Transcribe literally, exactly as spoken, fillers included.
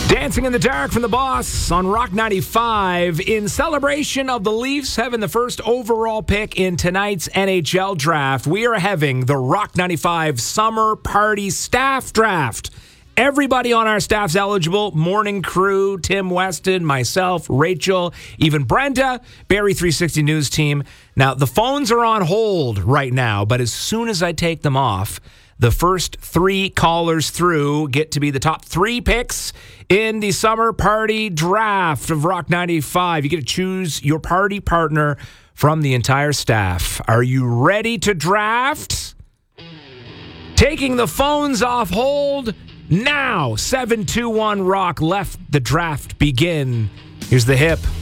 Dancing in the Dark from the Boss on Rock ninety-five in celebration of the Leafs having the first overall pick in tonight's N H L draft. We are having the Rock ninety-five Summer Party Staff Draft. Everybody on our staff's eligible. Morning crew, Tim Weston, myself, Rachel, even Brenda, Barrie three sixty News team. Now, the phones are on hold right now, but as soon as I take them off, the first three callers through get to be the top three picks in the Summer Party Draft of Rock ninety-five. You get to choose your party partner from the entire staff. Are you ready to draft? Taking the phones off hold now. seven two one Rock, let the draft begin. Here's the hip.